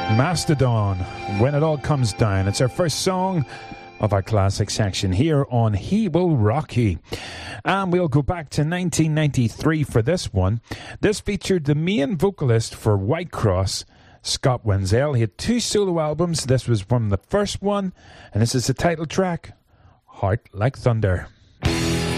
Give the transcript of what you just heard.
Mastodon, When It All Comes Down. It's our first song of our classic section here on He Will Rock You. And we'll go back to 1993 for this one. This featured the main vocalist for Whitecross, Scott Wenzel. He had 2 solo albums. This was from the first one, and this is the title track, Heart Like Thunder.